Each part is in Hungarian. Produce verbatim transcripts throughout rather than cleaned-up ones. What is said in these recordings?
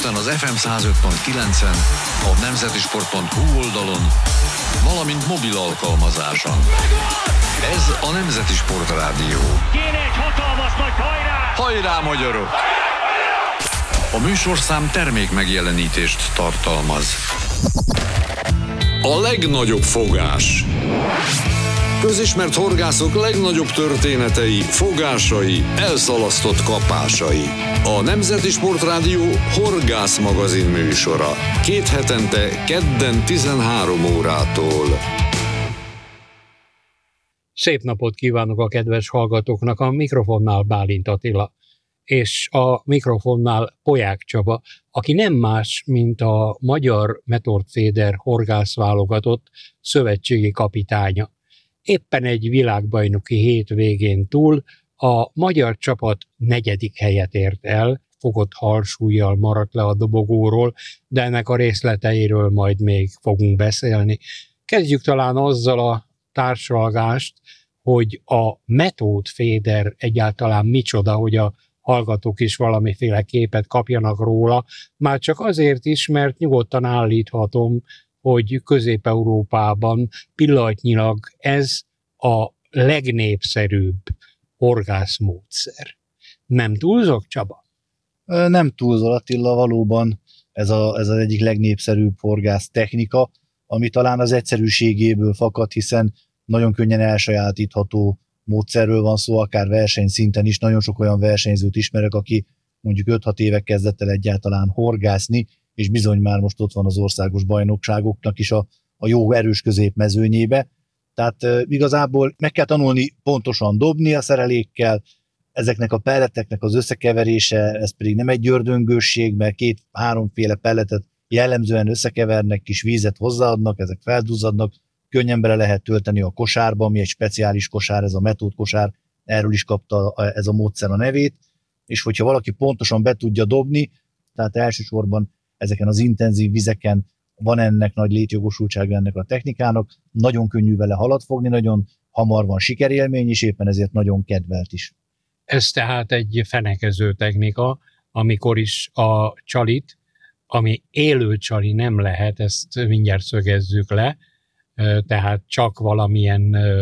Budapesten az ef em száz öt pont kilencen, a nemzeti sport pont hu oldalon, valamint mobil alkalmazáson. Ez a Nemzeti Sport Rádió. Kéne egy hatalmas nagy hajrá! Hajrá, magyarok! A műsorszám termék megjelenítést tartalmaz. A legnagyobb fogás. Közismert horgászok legnagyobb történetei, fogásai, elszalasztott kapásai. A Nemzeti Sport Rádió horgász magazin műsora. Két hetente, kedden tizenhárom órától. Szép napot kívánok a kedves hallgatóknak, a mikrofonnál Bálint Attila, és a mikrofonnál Poják Csaba, aki nem más, mint a magyar Method-Feder horgászválogatott szövetségi kapitánya. Éppen egy világbajnoki hétvégén túl a magyar csapat negyedik helyet ért el, fogott halsúllyal maradt le a dobogóról, de ennek a részleteiről majd még fogunk beszélni. Kezdjük talán azzal a társalgást, hogy a Method-Feder egyáltalán micsoda, hogy a hallgatók is valamiféle képet kapjanak róla, már csak azért is, mert nyugodtan állíthatom, hogy Közép-Európában pillanatnyilag ez a legnépszerűbb horgászmódszer. Nem túlzok, Csaba? Nem túlzol, Attila, valóban ez, a, ez az egyik legnépszerűbb horgász technika, ami talán az egyszerűségéből fakad, hiszen nagyon könnyen elsajátítható módszerről van szó, akár versenyszinten is. Nagyon sok olyan versenyzőt ismerek, aki mondjuk öt-hat éve kezdett el egyáltalán horgászni, és bizony már most ott van az országos bajnokságoknak is a, a jó erős középmezőnyébe. Tehát e, igazából meg kell tanulni pontosan dobni a szerelékkel, ezeknek a pelleteknek az összekeverése, ez pedig nem egy györdöngősség, mert két-háromféle pelletet jellemzően összekevernek, kis vízet hozzáadnak, ezek felduzzadnak, könnyen bele lehet tölteni a kosárba, ami egy speciális kosár, ez a Method kosár, erről is kapta ez a módszer a nevét, és hogyha valaki pontosan be tudja dobni, tehát elsősorban ezeken az intenzív vizeken van ennek nagy létjogosultsága ennek a technikának, nagyon könnyű vele halat fogni, nagyon hamar van sikerélmény, és éppen ezért nagyon kedvelt is. Ez tehát egy fenekező technika, amikor is a csalit, ami élő csali nem lehet, ezt mindjárt szögezzük le, tehát csak valamilyen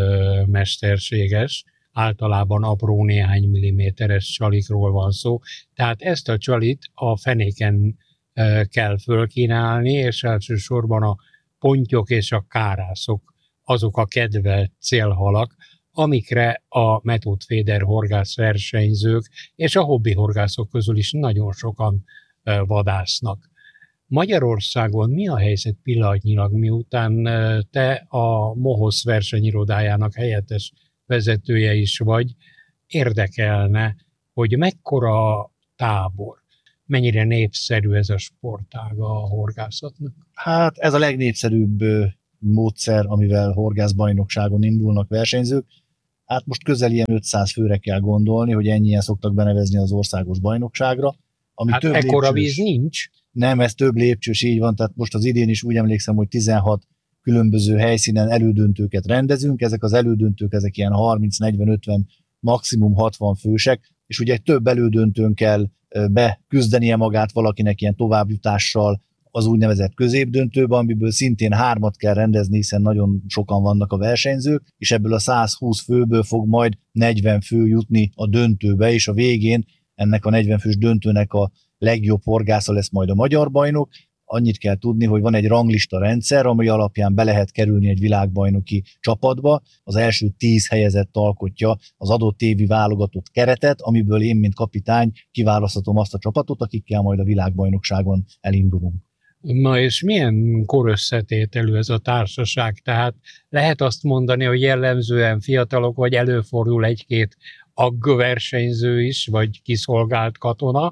mesterséges, általában apró néhány milliméteres csalikról van szó. Tehát ezt a csalit a fenéken kell fölkínálni, és elsősorban a pontyok és a kárászok azok a kedvelt célhalak, amikre a Method-Feder horgász versenyzők és a hobbi horgászok közül is nagyon sokan vadásznak. Magyarországon mi a helyzet pillanatnyilag, miután te a MOHOSZ versenyirodájának helyettes vezetője is vagy, érdekelne, hogy mekkora tábor, mennyire népszerű ez a sportága a horgászatnak? Hát ez a legnépszerűbb módszer, amivel horgászbajnokságon indulnak versenyzők. Hát most közel ilyen ötszáz főre kell gondolni, hogy ennyien szoktak benevezni az országos bajnokságra. Ami hát több ekkora lépcsős. Víz nincs? Nem, ez több lépcsős, így van, tehát most az idén is úgy emlékszem, hogy tizenhat különböző helyszínen elődöntőket rendezünk, ezek az elődöntők, ezek ilyen harminc, negyven, ötven, maximum hatvan fősek, és ugye több elődöntőn kell beküzdenie magát valakinek ilyen továbbjutással az úgynevezett középdöntőbe, amiből szintén hármat kell rendezni, hiszen nagyon sokan vannak a versenyzők, és ebből a százhúsz főből fog majd negyven fő jutni a döntőbe, és a végén ennek a negyven fős döntőnek a legjobb horgásza lesz majd a magyar bajnok. Annyit kell tudni, hogy van egy ranglista rendszer, ami alapján be lehet kerülni egy világbajnoki csapatba. Az első tíz helyezett alkotja az adott évi válogatott keretet, amiből én, mint kapitány kiválaszthatom azt a csapatot, akikkel majd a világbajnokságon elindulunk. Na és milyen korösszetételű ez a társaság? Tehát lehet azt mondani, hogy jellemzően fiatalok, vagy előfordul egy-két aggversenyző is, vagy kiszolgált katona,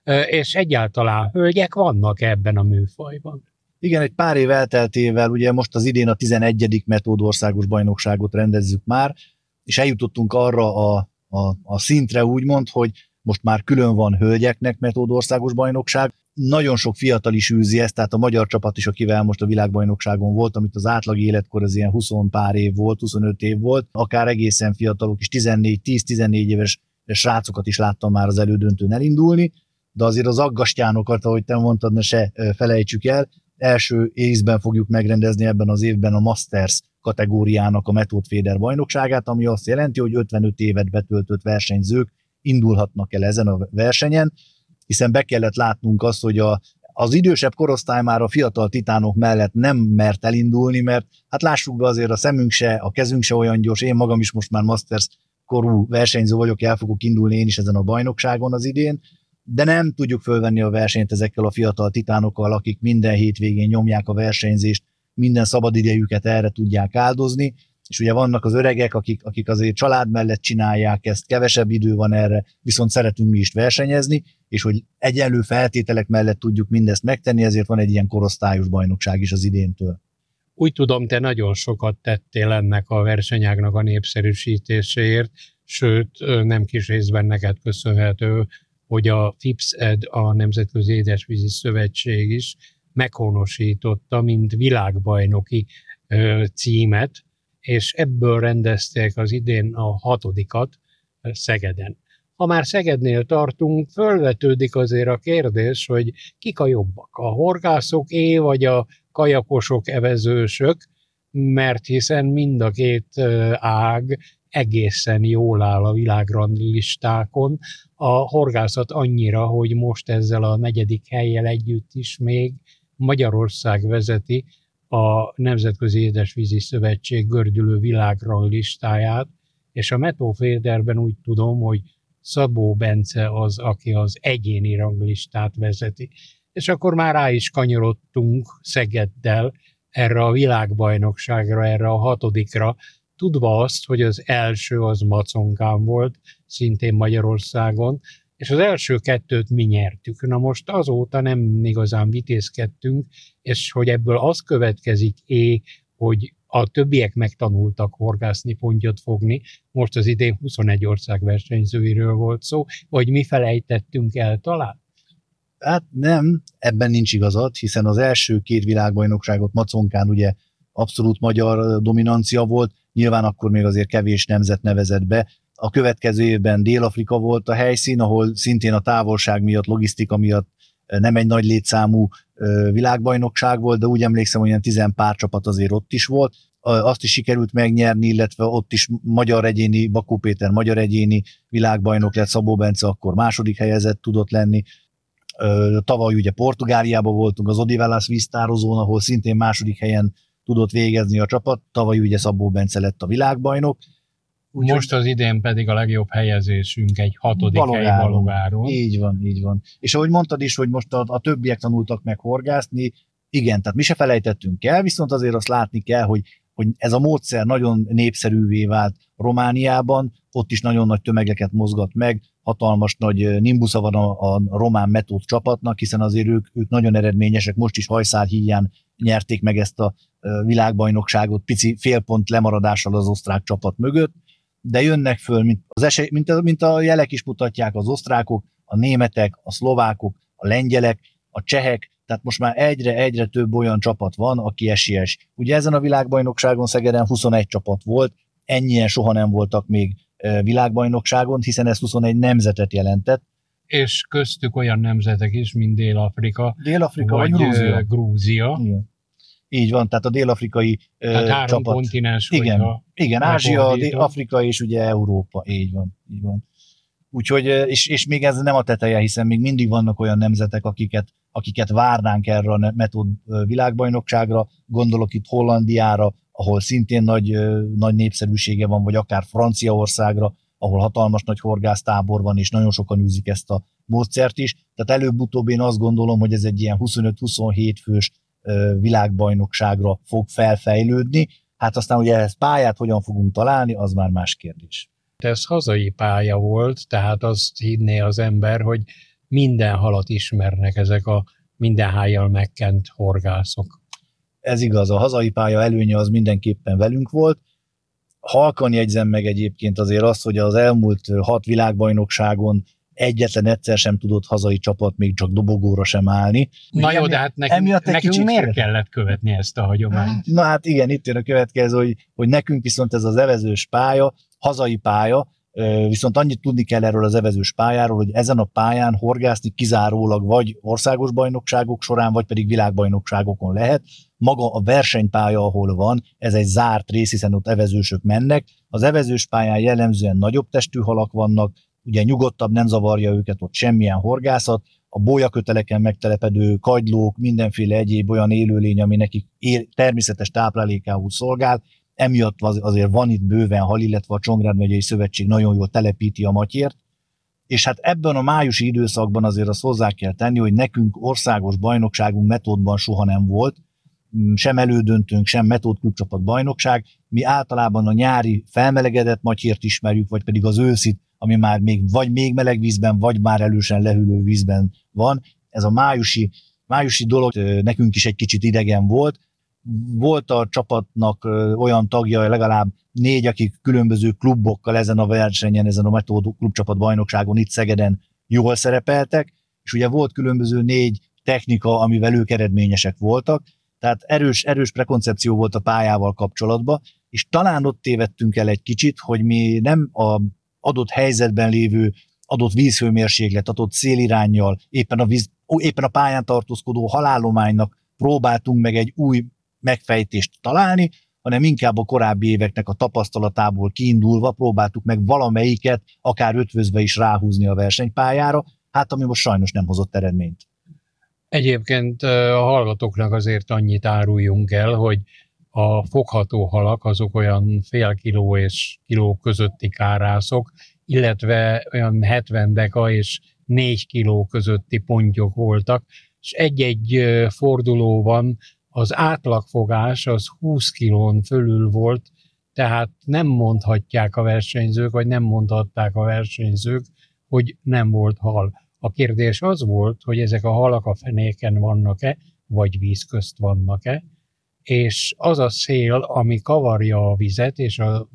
és egyáltalán hölgyek vannak ebben a műfajban? Igen, egy pár év elteltével, ugye most az idén a tizenegyedik Method országos bajnokságot rendezzük már, és eljutottunk arra a, a, a szintre úgymond, hogy most már külön van hölgyeknek Method országos bajnokság. Nagyon sok fiatal is űzi ezt, tehát a magyar csapat is, akivel most a világbajnokságon volt, amit az átlagi életkor az ilyen húsz pár év volt, huszonöt év volt, akár egészen fiatalok is, tizennégy, tíz-tizennégy éves srácokat is láttam már az elődöntőn elindulni. de azért az aggastyánokat, ahogy te mondtad, ne se felejtsük el. Első ízben fogjuk megrendezni ebben az évben a Masters kategóriának a Method Féder bajnokságát, ami azt jelenti, hogy ötvenöt évet betöltött versenyzők indulhatnak el ezen a versenyen, hiszen be kellett látnunk azt, hogy a, az idősebb korosztály már a fiatal titánok mellett nem mert elindulni, mert hát lássuk be, azért a szemünk se, a kezünk se olyan gyors, én magam is most már Masters korú versenyző vagyok, el fogok indulni én is ezen a bajnokságon az idén, de nem tudjuk fölvenni a versenyt ezekkel a fiatal titánokkal, akik minden hétvégén nyomják a versenyzést, minden szabadidejüket erre tudják áldozni, és ugye vannak az öregek, akik, akik azért család mellett csinálják ezt, kevesebb idő van erre, viszont szeretünk mi is versenyezni, és hogy egyenlő feltételek mellett tudjuk mindezt megtenni, ezért van egy ilyen korosztályos bajnokság is az idéntől. Úgy tudom, te nagyon sokat tettél ennek a versenyágnak a népszerűsítéséért, sőt, nem kis részben neked köszönhető, hogy a FIPS-ed, a Nemzetközi Édesvízi Szövetség is meghonosította, mint világbajnoki címet, és ebből rendezték az idén a hatodikat Szegeden. Ha már Szegednél tartunk, fölvetődik azért a kérdés, hogy kik a jobbak, a horgászoké vagy a kajakosok, evezősök, mert hiszen mind a két ág egészen jól áll a világranglistákon. A horgászat annyira, hogy most ezzel a negyedik hellyel együtt is még Magyarország vezeti a Nemzetközi Édesvízi Szövetség gördülő világranglistáját, és a Method Féderben úgy tudom, hogy Szabó Bence az, aki az egyéni ranglistát vezeti. És akkor már rá is kanyarodtunk Szegeddel erre a világbajnokságra, erre a hatodikra, tudva azt, hogy az első az Maconkán volt, szintén Magyarországon, és az első kettőt mi nyertük. Na most azóta nem igazán vitézkedtünk, és hogy ebből az következik, é, hogy a többiek megtanultak horgászni, pontyot fogni, most az idén huszonegy ország versenyzőiről volt szó, vagy mi felejtettünk el talán? Hát nem, ebben nincs igazad, hiszen az első két világbajnokságot Maconkán ugye abszolút magyar dominancia volt, nyilván akkor még azért kevés nemzet nevezett be. A következő évben Dél-Afrika volt a helyszín, ahol szintén a távolság miatt, logisztika miatt nem egy nagy létszámú világbajnokság volt, de úgy emlékszem, hogy ilyen tizen pár csapat azért ott is volt. Azt is sikerült megnyerni, illetve ott is magyar egyéni, Bakó Péter magyar egyéni világbajnok lett, Szabó Bence akkor második helyezett tudott lenni. Tavaly ugye Portugáliában voltunk, az Odivelas víztározón, ahol szintén második helyen tudott végezni a csapat. Tavaly ugye Szabó Bence lett a világbajnok. Úgy most az idén pedig a legjobb helyezésünk egy hatodik Balogáron. hely Balogáron. Így van, így van. És ahogy mondtad is, hogy most a, a többiek tanultak meg horgászni, igen, tehát mi se felejtettünk el, viszont azért azt látni kell, hogy, hogy ez a módszer nagyon népszerűvé vált Romániában, ott is nagyon nagy tömegeket mozgat meg, hatalmas nagy nimbusza van a, a román metód csapatnak, hiszen azért ők, ők nagyon eredményesek, most is hajszál híján nyerték meg ezt a világbajnokságot, pici félpont lemaradással az osztrák csapat mögött, de jönnek föl, mint, az esély, mint, a, mint a jelek is mutatják, az osztrákok, a németek, a szlovákok, a lengyelek, a csehek, tehát most már egyre-egyre több olyan csapat van, aki esélyes. Ugye ezen a világbajnokságon Szegeden huszonegy csapat volt, ennyien soha nem voltak még világbajnokságon, hiszen ez huszonegy nemzetet jelentett. És köztük olyan nemzetek is, mint Dél-Afrika, Dél-Afrika vagy, vagy Grúzia. Grúzia. Igen. Így van, tehát a dél-afrikai hát három csapat. kontinens, igen, hogyha igen, Ázsia, Dél-Afrika és ugye Európa, így van, így van. Úgyhogy, és, és még ez nem a teteje, hiszen még mindig vannak olyan nemzetek, akiket, akiket várnánk erre a metód világbajnokságra, gondolok itt Hollandiára, ahol szintén nagy, nagy népszerűsége van, vagy akár Franciaországra, ahol hatalmas nagy horgásztábor van, és nagyon sokan űzik ezt a módszert is. Tehát előbb-utóbb én azt gondolom, hogy ez egy ilyen huszonöt-huszonhét fős világbajnokságra fog felfejlődni. Hát aztán ugye ezt pályát hogyan fogunk találni, az már más kérdés. Ez hazai pálya volt, tehát azt hinné az ember, hogy minden halat ismernek ezek a minden hájjal megkent horgászok. Ez igaz, a hazai pálya előnye az mindenképpen velünk volt. Halkan jegyzem meg egyébként azért azt, hogy az elmúlt hat világbajnokságon egyetlen egyszer sem tudott hazai csapat még csak dobogóra sem állni. Na jó, de hát nekünk, nekünk miért követ. kellett követni ezt a hagyományt? Na hát igen, itt jön a következő, hogy, hogy nekünk viszont ez az evezős pálya, hazai pálya, Viszont annyit tudni kell erről az evezős pályáról, hogy ezen a pályán horgászni kizárólag vagy országos bajnokságok során, vagy pedig világbajnokságokon lehet. Maga a versenypálya, ahol van, ez egy zárt rész, hiszen ott evezősök mennek. Az evezős pályán jellemzően nagyobb testű halak vannak, ugye nyugodtabb, nem zavarja őket ott semmilyen horgászat, a bólyaköteleken megtelepedő kagylók, mindenféle egyéb olyan élőlény, ami nekik él, természetes táplálékául szolgál, emiatt azért van itt bőven hal, illetve a Csongrád megyei szövetség nagyon jól telepíti a matyért, és hát ebben a májusi időszakban azért azt hozzá kell tenni, hogy nekünk országos bajnokságunk metódban soha nem volt, sem elődöntőnk, sem metódklubcsapat bajnokság, mi általában a nyári felmelegedett matyért ismerjük, vagy pedig az őszit, ami már még vagy még meleg vízben, vagy már elősen lehűlő vízben van. Ez a májusi, májusi dolog nekünk is egy kicsit idegen volt. Volt a csapatnak olyan tagja, legalább négy, akik különböző klubokkal ezen a versenyen, ezen a metód klubcsapat bajnokságon itt Szegeden jól szerepeltek, és ugye volt különböző négy technika, amivel ők eredményesek voltak, tehát erős, erős prekoncepció volt a pályával kapcsolatban, és talán ott tévedtünk el egy kicsit, hogy mi nem a adott helyzetben lévő adott vízhőmérséklet, adott széliránnyal, éppen a, víz, éppen a pályán tartózkodó halállománynak próbáltunk meg egy új megfejtést találni, hanem inkább a korábbi éveknek a tapasztalatából kiindulva próbáltuk meg valamelyiket, akár ötvözve is ráhúzni a versenypályára, hát ami most sajnos nem hozott eredményt. Egyébként a hallgatóknak azért annyit áruljunk el, hogy a fogható halak azok olyan fél kiló és kiló közötti kárászok, illetve olyan hetven deka és négy kiló közötti pontyok voltak, és egy-egy fordulóban az átlagfogás az húsz kilón fölül volt, tehát nem mondhatják a versenyzők, vagy nem mondhatták a versenyzők, hogy nem volt hal. A kérdés az volt, hogy ezek a halak a fenéken vannak-e, vagy víz közt vannak-e, és az a szél, ami kavarja a vizet és a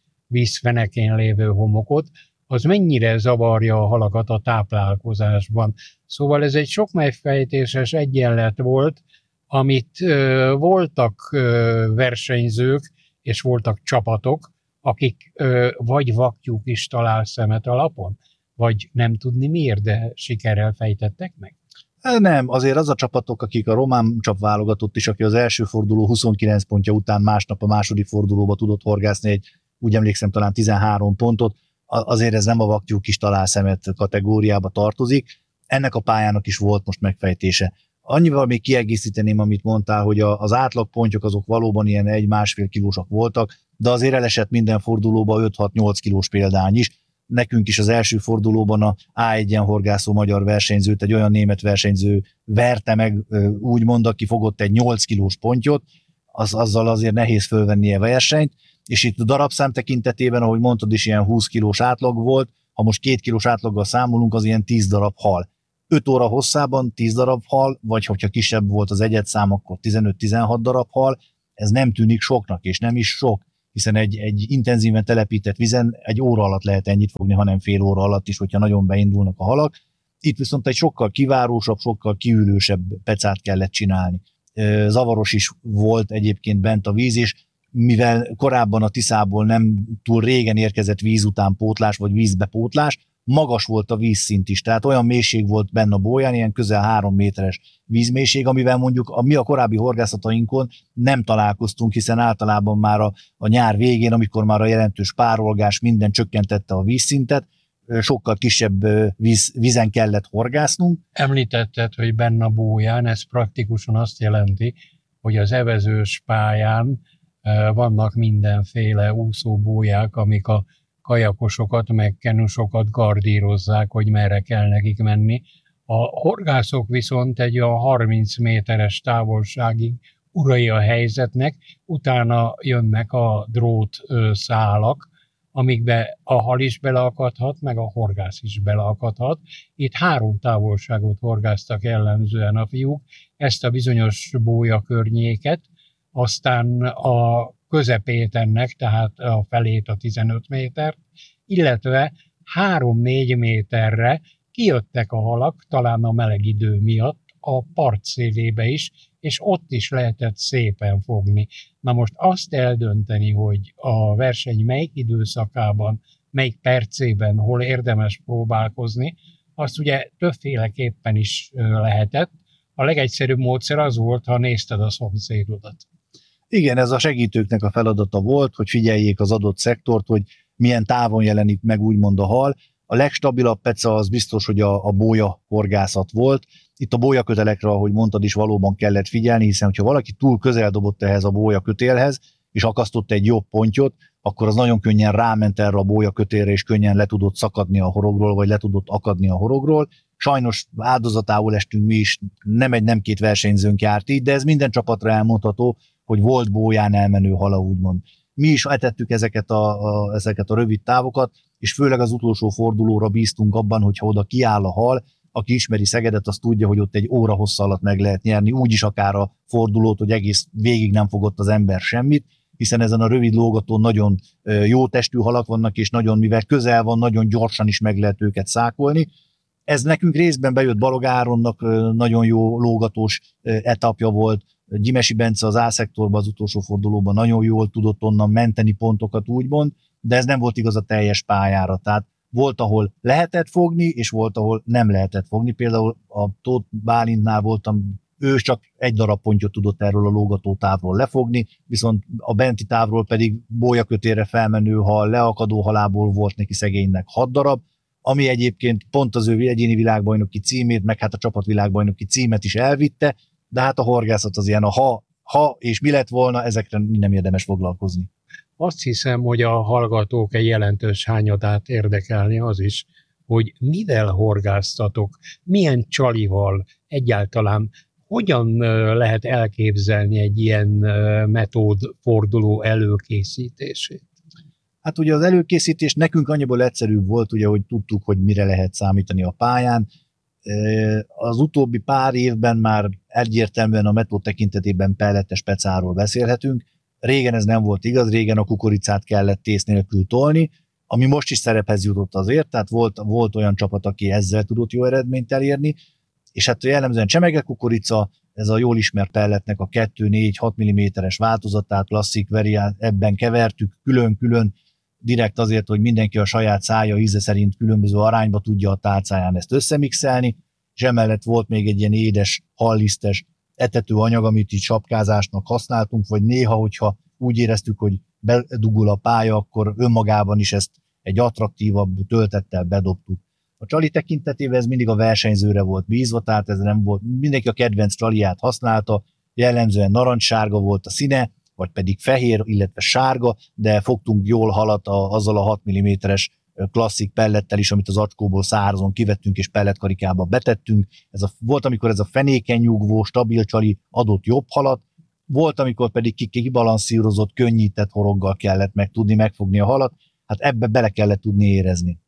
víz fenekén lévő homokot, az mennyire zavarja a halakat a táplálkozásban. Szóval ez egy sok megfejtéses egyenlet volt, amit ö, voltak ö, versenyzők, és voltak csapatok, akik ö, vagy vakjuk is talál szemet a lapon, vagy nem tudni miért, de sikerrel fejtettek meg? Nem, azért az a csapatok, akik a román csapválogatott is, aki az első forduló huszonkilenc pontja után másnap a második fordulóba tudott horgászni egy, úgy emlékszem, talán tizenhárom pontot, azért ez nem a vakjuk is talál szemet kategóriába tartozik. Ennek a pályának is volt most megfejtése. Annyival még kiegészíteném, amit mondtál, hogy az átlagpontyok azok valóban ilyen egy-másfél kilósak voltak, de azért elesett minden fordulóba öt-hat-nyolc kilós példány is. Nekünk is az első fordulóban a á egyen horgászó magyar versenyzőt egy olyan német versenyző verte meg, úgymond, aki fogott egy nyolc kilós pontyot, az, azzal azért nehéz fölvennie versenyt, és itt a darabszám tekintetében, ahogy mondtad is, ilyen húsz kilós átlag volt, ha most két kilós átlaggal számolunk, az ilyen tíz darab hal. öt óra hosszában tíz darab hal, vagy hogyha kisebb volt az egyedszám, akkor tizenöt-tizenhat darab hal, ez nem tűnik soknak, és nem is sok, hiszen egy, egy intenzíven telepített vizen egy óra alatt lehet ennyit fogni, hanem fél óra alatt is, hogyha nagyon beindulnak a halak. Itt viszont egy sokkal kivárósabb, sokkal kiülősebb pecát kellett csinálni. Zavaros is volt egyébként bent a víz, és mivel korábban a Tiszából nem túl régen érkezett víz után pótlás, vagy vízbepótlás, magas volt a vízszint is, tehát olyan mélység volt benne a bóján, ilyen közel három méteres vízmélység, amivel mondjuk a mi a korábbi horgászatainkon nem találkoztunk, hiszen általában már a, a nyár végén, amikor már a jelentős párolgás minden csökkentette a vízszintet, sokkal kisebb víz, vízen kellett horgásznunk. Említetted, hogy benne a bóján, ez praktikusan azt jelenti, hogy az evezős pályán vannak mindenféle úszóbóják, amik a kajakosokat, meg kenusokat gardírozzák, hogy merre kell nekik menni. A horgászok viszont egy a harminc méteres távolságig urai a helyzetnek, utána jönnek a drót szálak, amikbe a hal is beleakadhat, meg a horgász is beleakadhat. Itt három távolságot horgáztak jellemzően a fiúk, ezt a bizonyos bója környéket, aztán a közepét ennek, tehát a felét, a tizenöt métert, illetve három-négy méterre kijöttek a halak, talán a meleg idő miatt, a part szélébe is, és ott is lehetett szépen fogni. Na most azt eldönteni, hogy a verseny melyik időszakában melyik percében, hol érdemes próbálkozni, azt ugye többféleképpen is lehetett. A legegyszerűbb módszer az volt, ha nézted a szomszédodat. Igen, ez a segítőknek a feladata volt, hogy figyeljék az adott szektort, hogy milyen távon jelenik meg úgymond a hal. A legstabilabb peca az biztos, hogy a, a bólya horgászat volt. Itt a bólyakötelekre, ahogy mondtad is, valóban kellett figyelni, hiszen ha valaki túl közel dobott ehhez a bólyakötélhez, és akasztott egy jobb pontyot, akkor az nagyon könnyen ráment erre a bólyakötélre, és könnyen le tudott szakadni a horogról, vagy le tudott akadni a horogról. Sajnos áldozatául estünk mi is, nem egy, nem két versenyzőnk járt így, de ez minden csapatra elmondható, hogy volt bóján elmenő hala, úgymond. Mi is etettük ezeket a, a, ezeket a rövid távokat, és főleg az utolsó fordulóra bíztunk abban, hogyha oda kiáll a hal, aki ismeri Szegedet, az tudja, hogy ott egy óra hossza alatt meg lehet nyerni, úgyis akár a fordulót, hogy egész végig nem fogott az ember semmit, hiszen ezen a rövid lógatón nagyon jó testű halak vannak, és nagyon, mivel közel van, nagyon gyorsan is meg lehet őket szákolni. Ez nekünk részben bejött Balog Áronnak nagyon jó lógatós etapja volt, Gyimesi Bence az A-szektorban az utolsó fordulóban nagyon jól tudott onnan menteni pontokat úgymond, de ez nem volt igaz a teljes pályára, tehát volt, ahol lehetett fogni, és volt, ahol nem lehetett fogni. Például a Tóth Bálintnál voltam, ő csak egy darab pontyot tudott erről a lógató távról lefogni, viszont a benti távról pedig bólyakötélre felmenő hal, leakadó halából volt neki szegénynek hat darab, ami egyébként pont az ő egyéni világbajnoki címét, meg hát a csapatvilágbajnoki címet is elvitte, de hát a horgászat az ilyen a ha, ha és mi lett volna, ezekre nem érdemes foglalkozni. Azt hiszem, hogy a hallgatók egy jelentős hányadát érdekelni az is, hogy mivel horgáztatok, milyen csalival, egyáltalán hogyan lehet elképzelni egy ilyen metód forduló előkészítését? Hát ugye az előkészítés nekünk annyiból egyszerűbb volt, ugye, hogy tudtuk, hogy mire lehet számítani a pályán. Az utóbbi pár évben már egyértelműen a metód tekintetében pelletes pecáról beszélhetünk. Régen ez nem volt igaz, régen a kukoricát kellett tész nélkül tolni, ami most is szerephez jutott azért, tehát volt, volt olyan csapat, aki ezzel tudott jó eredményt elérni, és hát jellemzően csemege kukorica, ez a jól ismert pelletnek a kettő, négy, hat milliméteres változatát, klasszik variált, ebben kevertük külön-külön, direkt azért, hogy mindenki a saját szája íze szerint különböző arányba tudja a tálcáján ezt összemixelni, és emellett volt még egy ilyen édes, hallisztes etető anyag, amit így sapkázásnak használtunk, vagy néha, hogyha úgy éreztük, hogy bedugul a pálya, akkor önmagában is ezt egy attraktívabb töltettel bedobtuk. A csali tekintetében ez mindig a versenyzőre volt bízva, tehát ez nem volt, mindenki a kedvenc csaliát használta, jellemzően narancssárga volt a színe, vagy pedig fehér, illetve sárga, de fogtunk jól halat a, azzal a hat milliméteres klasszik pellettel is, amit az acskóból szárazon kivettünk és pelletkarikába betettünk. Ez a, volt, amikor ez a fenéken nyugvó, stabil csali adott jobb halat, volt, amikor pedig kibalanszírozott, könnyített horoggal kellett meg tudni megfogni a halat, hát ebbe bele kellett tudni érezni.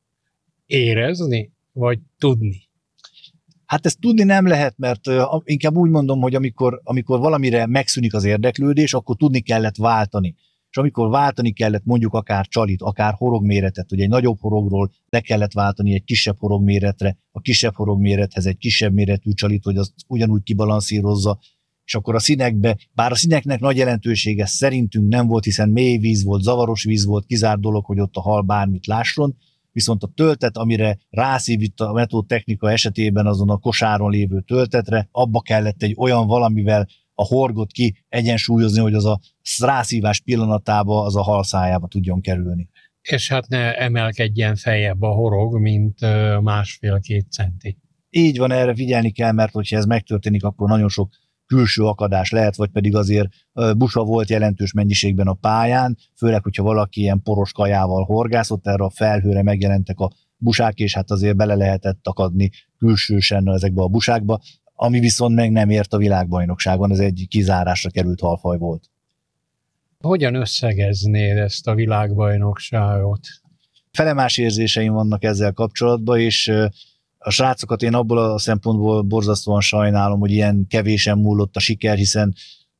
Érezni, vagy tudni? Hát ezt tudni nem lehet, mert uh, inkább úgy mondom, hogy amikor, amikor valamire megszűnik az érdeklődés, akkor tudni kellett váltani. És amikor váltani kellett mondjuk akár csalit, akár horogméretet, hogy egy nagyobb horogról le kellett váltani egy kisebb horogméretre, a kisebb horogmérethez egy kisebb méretű csalit, hogy azt ugyanúgy kibalanszírozza, és akkor a színekbe, bár a színeknek nagy jelentősége szerintünk nem volt, hiszen mély víz volt, zavaros víz volt, kizárt dolog, hogy ott a hal bármit lásson, viszont a töltet, amire rászívít a metód technika esetében azon a kosáron lévő töltetre, abba kellett egy olyan valamivel a horgot ki egyensúlyozni, hogy az a rászívás pillanatában az a hal szájába tudjon kerülni. És hát ne emelkedjen feljebb a horog, mint másfél-két centi. Így van, erre figyelni kell, mert hogyha ez megtörténik, akkor nagyon sok külső akadás lehet, vagy pedig azért busa volt jelentős mennyiségben a pályán, főleg, hogyha valaki ilyen poros kajával horgászott, erre a felhőre megjelentek a busák, és hát azért bele lehetett akadni külsősen ezekbe a busákba, ami viszont meg nem ért a világbajnokságon, ez egy kizárásra került halfaj volt. Hogyan összegeznéd ezt a világbajnokságot? Felemás érzéseim vannak ezzel kapcsolatban, és a srácokat én abból a szempontból borzasztóan sajnálom, hogy ilyen kevésen múlott a siker, hiszen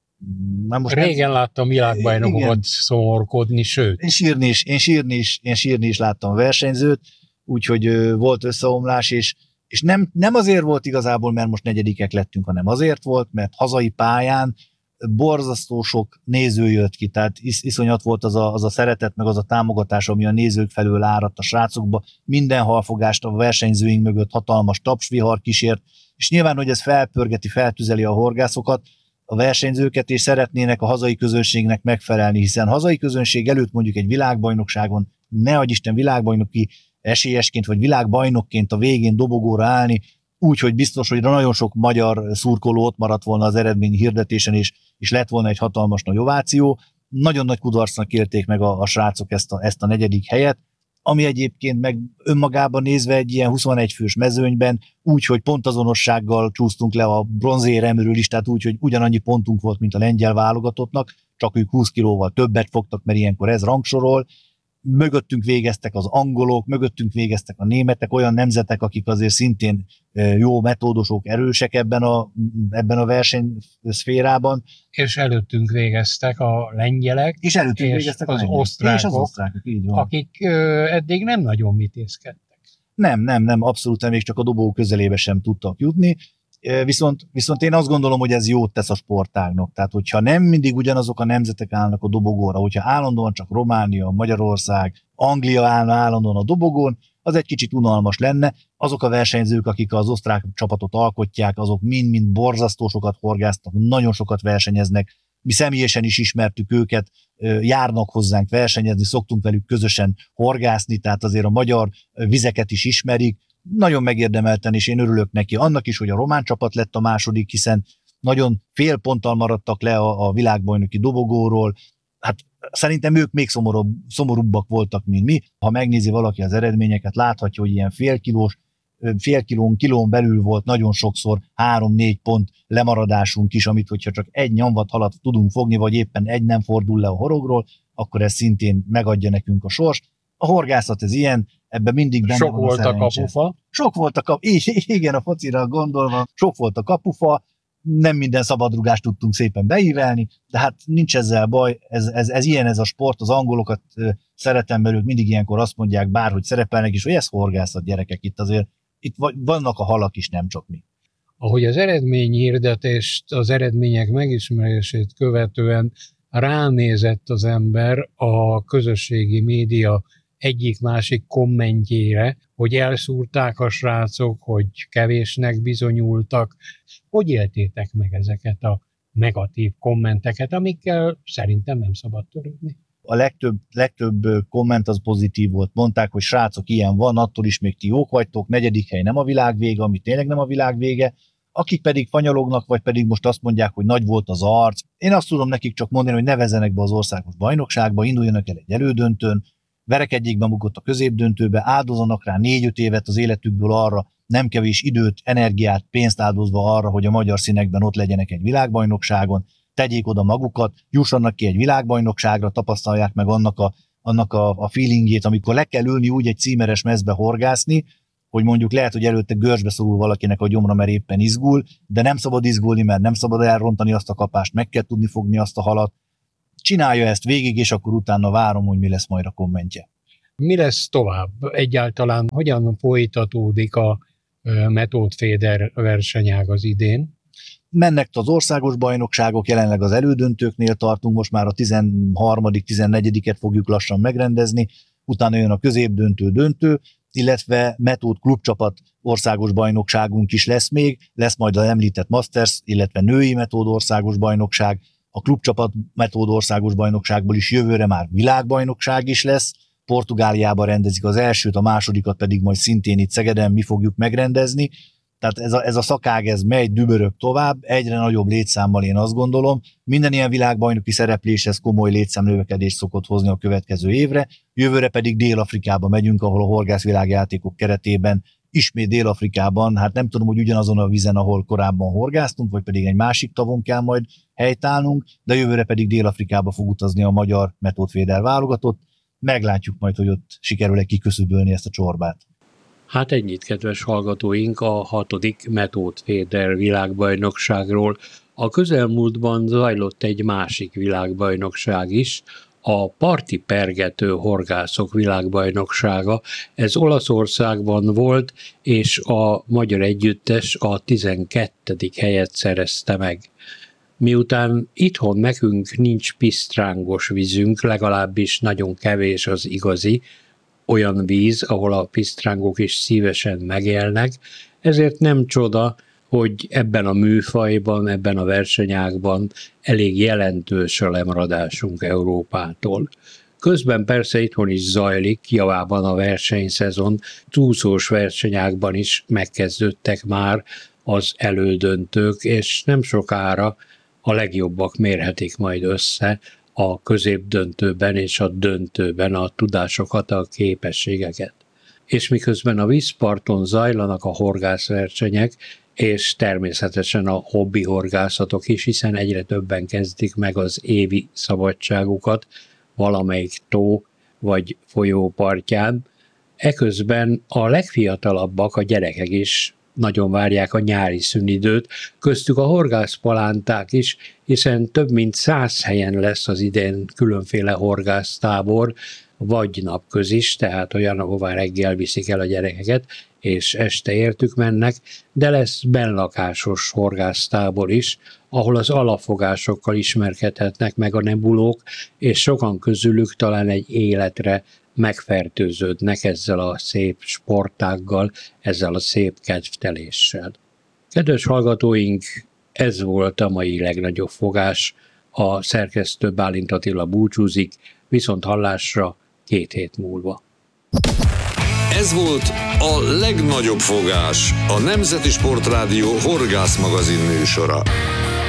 már most régen nem... láttam világbajnokokat szomorkodni, sőt. Én sírni is, én sírni is, én sírni is láttam versenyzőt, úgyhogy volt összeomlás, és, és nem, nem azért volt igazából, mert most negyedikek lettünk, hanem azért volt, mert hazai pályán borzasztó sok néző jött ki, tehát is, iszonyat volt az a, az a szeretet, meg az a támogatás, ami a nézők felől áradt a srácokba. Minden halfogást a versenyzőink mögött hatalmas tapsvihar kísért, és nyilván, hogy ez felpörgeti, feltüzeli a horgászokat, a versenyzőket, és szeretnének a hazai közönségnek megfelelni, hiszen hazai közönség előtt mondjuk egy világbajnokságon, ne adj Isten világbajnoki esélyesként, vagy világbajnokként a végén dobogóra állni, úgy, hogy biztos, hogy nagyon sok magyar szurkoló ott maradt volna az eredmény hirdetésen, és, és lett volna egy hatalmas nagy ováció. Nagyon nagy kudarcnak élték meg a, a srácok ezt a, ezt a negyedik helyet, ami egyébként meg önmagában nézve egy ilyen huszonegy fős mezőnyben, úgy, hogy pontazonossággal csúsztunk le a bronzéremről is, tehát úgy, hogy ugyanannyi pontunk volt, mint a lengyel válogatottnak, csak ők húsz kilóval többet fogtak, mert ilyenkor ez rangsorol. Mögöttünk végeztek az angolok, mögöttünk végeztek a németek, olyan nemzetek, akik azért szintén jó metódosok, erősek ebben a, ebben a versenyszférában. És előttünk végeztek a lengyelek, és előttünk és végeztek az a osztrákok, és az osztrákok, így van. akik ö, eddig nem nagyon vitézkedtek. Nem, nem, nem, abszolút nem, még csak a dobó közelébe sem tudtak jutni. Viszont, viszont én azt gondolom, hogy ez jót tesz a sportágnak. Tehát, hogyha nem mindig ugyanazok a nemzetek állnak a dobogóra, hogyha állandóan csak Románia, Magyarország, Anglia állna állandóan a dobogón, az egy kicsit unalmas lenne. Azok a versenyzők, akik az osztrák csapatot alkotják, azok mind-mind borzasztó sokat horgásztak, nagyon sokat versenyeznek. Mi személyesen is ismertük őket, járnak hozzánk versenyezni, szoktunk velük közösen horgászni, tehát azért a magyar vizeket is ismerik. Nagyon megérdemelten, és én örülök neki annak is, hogy a román csapat lett a második, hiszen nagyon fél ponttal maradtak le a, a világbajnoki dobogóról. Hát szerintem ők még szomorúbb, szomorúbbak voltak, mint mi. Ha megnézi valaki az eredményeket, láthatja, hogy ilyen fél kilós, fél kilón, kilón belül volt nagyon sokszor három-négy pont lemaradásunk is, amit hogyha csak egy nyomvat halat tudunk fogni, vagy éppen egy nem fordul le a horogról, akkor ez szintén megadja nekünk a sors. A horgászat ez ilyen, ebben mindig benne Sok van volt a a kapufa. Sok volt a kapufa, igen, a focira gondolva, sok volt a kapufa, nem minden szabadrugást tudtunk szépen beívelni, de hát nincs ezzel baj, ez, ez, ez ilyen ez a sport, az angolokat szeretem, mert ők mindig ilyenkor azt mondják, bárhogy szerepelnek is, hogy ez horgászat, gyerekek, itt azért, itt vannak a halak is, nem csak mi. Ahogy az eredményhirdetést, az eredmények megismerését követően ránézett az ember a közösségi média egyik-másik kommentjére, hogy elszúrták a srácok, hogy kevésnek bizonyultak. Hogy éltétek meg ezeket a negatív kommenteket, amikkel szerintem nem szabad törődni? A legtöbb, legtöbb komment az pozitív volt. Mondták, hogy srácok, ilyen van, attól is még ti jók vagytok, negyedik hely nem a világ vége, ami tényleg nem a világ vége. Akik pedig fanyalognak, vagy pedig most azt mondják, hogy nagy volt az arc. Én azt tudom nekik csak mondani, hogy ne vezzenek be az országos bajnokságba, induljanak el egy elődöntőn, verekedjék be magukat a középdöntőbe, áldozanak rá négy-öt évet az életükből arra, nem kevés időt, energiát, pénzt áldozva arra, hogy a magyar színekben ott legyenek egy világbajnokságon, tegyék oda magukat, jussanak ki egy világbajnokságra, tapasztalják meg annak a, annak a, a feelingjét, amikor le kell ülni úgy egy címeres mezbe horgászni, hogy mondjuk lehet, hogy előtte görcsbe szorul valakinek a gyomra, mert éppen izgul, de nem szabad izgulni, mert nem szabad elrontani azt a kapást, meg kell tudni fogni azt a halat. Csinálja ezt végig, és akkor utána várom, hogy mi lesz majd a kommentje. Mi lesz tovább? Egyáltalán hogyan folytatódik a Method Féder versenyág az idén? Mennek az országos bajnokságok, jelenleg az elődöntőknél tartunk, most már a tizenharmadik tizennegyediket fogjuk lassan megrendezni, utána jön a középdöntő döntő, illetve Method klubcsapat országos bajnokságunk is lesz még, lesz majd az említett Masters, illetve női Method országos bajnokság, a klubcsapat Method országos bajnokságból is jövőre már világbajnokság is lesz, Portugáliában rendezik az elsőt, a másodikat pedig majd szintén itt Szegeden mi fogjuk megrendezni, tehát ez a, ez a szakág, ez megy, dübörög tovább, egyre nagyobb létszámmal én azt gondolom, minden ilyen világbajnoki szerepléshez komoly létszámnövekedést szokott hozni a következő évre, jövőre pedig Dél-Afrikába megyünk, ahol a horgászvilágjátékok keretében ismét Dél-Afrikában, hát nem tudom, hogy ugyanazon a vízen, ahol korábban horgáztunk, vagy pedig egy másik tavon kell majd helytállnunk, de jövőre pedig Dél-Afrikába fog utazni a magyar Method Féder válogatott, meglátjuk majd, hogy ott sikerül-e kiköszöbölni ezt a csorbát. Hát ennyit, kedves hallgatóink, a hatodik Method Féder világbajnokságról. A közelmúltban zajlott egy másik világbajnokság is, a parti pergető horgászok világbajnoksága. Ez Olaszországban volt, és a magyar együttes a tizenkettedik helyet szerezte meg. Miután itthon nekünk nincs pisztrángos vízünk, legalábbis nagyon kevés az igazi, olyan víz, ahol a pisztrángok is szívesen megélnek, ezért nem csoda, hogy ebben a műfajban, ebben a versenyágban elég jelentős a lemaradásunk Európától. Közben persze itthon is zajlik, javában a versenyszezon, túszós versenyákban is megkezdődtek már az elődöntők, és nem sokára a legjobbak mérhetik majd össze a középdöntőben és a döntőben a tudásokat, a képességeket. És miközben a vízparton zajlanak a horgászversenyek, és természetesen a hobbi horgászatok is, hiszen egyre többen kezdik meg az évi szabadságukat valamelyik tó vagy folyó partján. Eközben a legfiatalabbak, a gyerekek is nagyon várják a nyári szünidőt, köztük a horgászpalánták is, hiszen több mint száz helyen lesz az idén különféle horgásztábor, vagy napközis, tehát olyan, ahová reggel viszik el a gyerekeket, és este értük mennek, de lesz benlakásos horgásztábor is, ahol az alapfogásokkal ismerkedhetnek meg a nebulók, és sokan közülük talán egy életre megfertőződnek ezzel a szép sportággal, ezzel a szép kedvteléssel. Kedves hallgatóink, ez volt a mai legnagyobb fogás. A szerkesztő Bálint Attila búcsúzik, viszont hallásra két hét múlva. Ez volt a legnagyobb fogás, a Nemzeti Sportrádió horgászmagazin műsora.